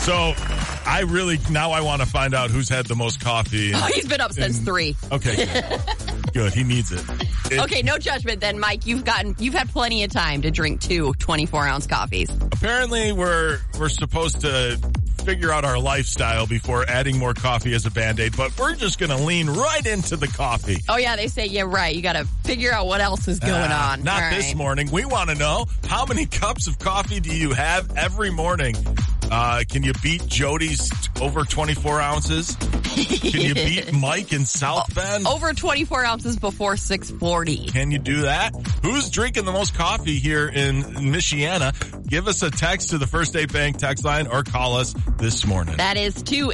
So I want to find out who's had the most coffee. Oh, he's been up since 3. Okay, good. He needs it. Okay, no judgment then, Mike. You've had plenty of time to drink 2 24-ounce coffees. Apparently, we're supposed to figure out our lifestyle before adding more coffee as a Band-Aid, but we're just going to lean right into the coffee. Oh, yeah, they say, yeah, right. You got to figure out what else is going on. Not all this right. Morning. We want to know, how many cups of coffee do you have every morning? Can you beat Jody's over 24 ounces? Can you beat Mike in South Bend? Over 24 ounces before 640. Can you do that? Who's drinking the most coffee here in Michiana? Give us a text to the First State Bank text line or call us this morning. That is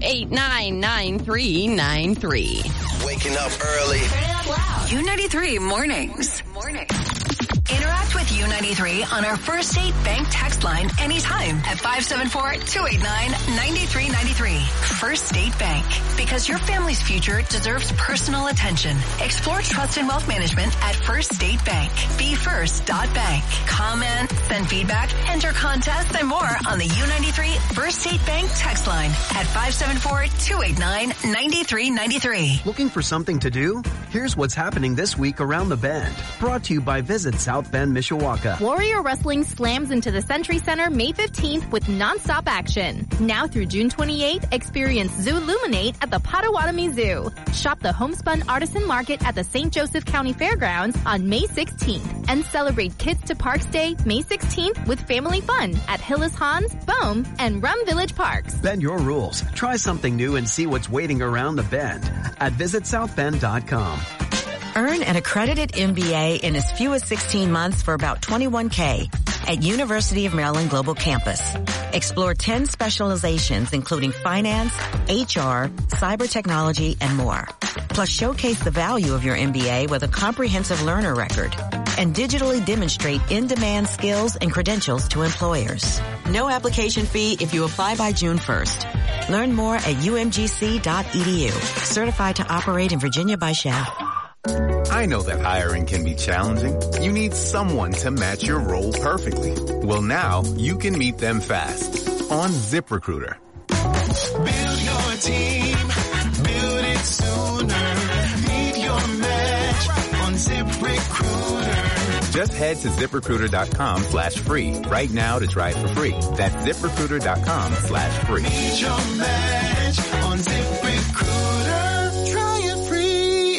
289-9393. Waking up early. Turn it up loud. U93 Mornings. Interact with U93 on our First State Bank text line anytime at 574-289-9393. First State Bank. Because your family's future deserves personal attention. Explore trust and wealth management at First State Bank. BeFirst.bank. Comment, send feedback, enter contests, and more on the U93 First State Bank text line at 574-289-9393. Looking for something to do? Here's what's happening this week around the Bend. Brought to you by Visit South Bend, Mishawaka. Warrior Wrestling slams into the Century Center May 15th with non-stop action. Now through June 28th, experience Zooluminate at the Potawatomi Zoo. Shop the Homespun Artisan Market at the St. Joseph County Fairgrounds on May 16th. And celebrate Kids to Parks Day May 16th with family fun at Hillis Hans, Bohm, and Rum Village Parks. Bend your rules. Try something new and see what's waiting around the Bend at visitsouthbend.com. Earn an accredited MBA in as few as 16 months for about $21K at University of Maryland Global Campus. Explore 10 specializations including finance, HR, cyber technology, and more. Plus showcase the value of your MBA with a comprehensive learner record and digitally demonstrate in-demand skills and credentials to employers. No application fee if you apply by June 1st. Learn more at umgc.edu. Certified to operate in Virginia by Shell. I know that hiring can be challenging. You need someone to match your role perfectly. Well, now you can meet them fast on ZipRecruiter. Build your team. Build it sooner. Meet your match on ZipRecruiter. Just head to ZipRecruiter.com/free right now to try it for free. That's ZipRecruiter.com/free. Meet your match on ZipRecruiter. Try it free.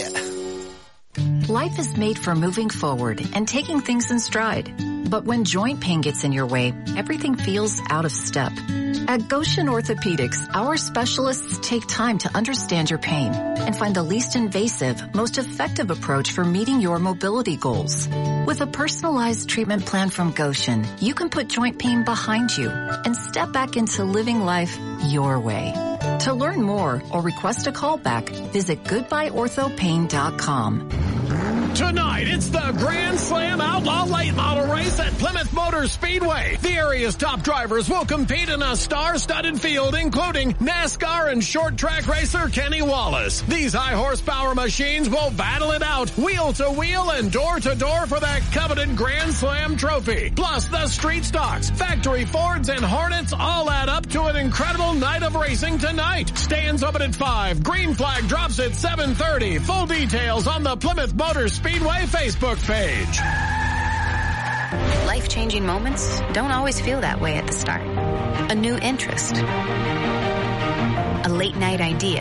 Life is made for moving forward and taking things in stride. But when joint pain gets in your way, everything feels out of step. At Goshen Orthopedics, our specialists take time to understand your pain and find the least invasive, most effective approach for meeting your mobility goals. With a personalized treatment plan from Goshen, you can put joint pain behind you and step back into living life your way. To learn more or request a callback, visit goodbyeorthopain.com. Tonight, it's the Grand Slam Outlaw Late Model Race at Plymouth Motor Speedway. The area's top drivers will compete in a star-studded field, including NASCAR and short track racer Kenny Wallace. These high-horsepower machines will battle it out, wheel-to-wheel and door-to-door for that coveted Grand Slam trophy. Plus, the street stocks, factory Fords, and Hornets all add up to an incredible night of racing tonight. Stands open at 5. Green flag drops at 7:30. Full details on the Plymouth Motor Speedway Facebook page. Life-changing moments don't always feel that way at the start. A new interest. A late-night idea.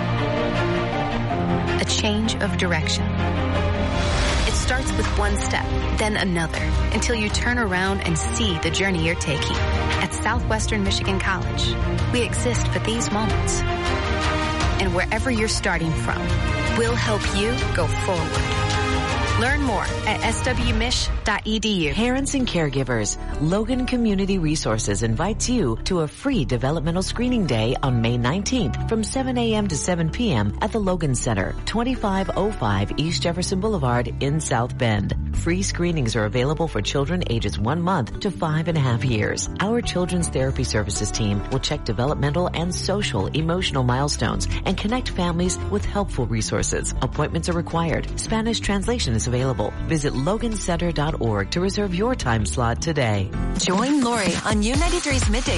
A change of direction. It starts with one step, then another, until you turn around and see the journey you're taking. At Southwestern Michigan College, we exist for these moments. And wherever you're starting from, we'll help you go forward. Learn more at swmich.edu. Parents and caregivers, Logan Community Resources invites you to a free developmental screening day on May 19th from 7 a.m. to 7 p.m. at the Logan Center, 2505 East Jefferson Boulevard in South Bend. Free screenings are available for children ages 1 month to 5.5 years. Our Children's Therapy Services team will check developmental and social emotional milestones and connect families with helpful resources. Appointments are required. Spanish translation is available. Visit logancenter.org to reserve your time slot today. Join Lori on U93's Midday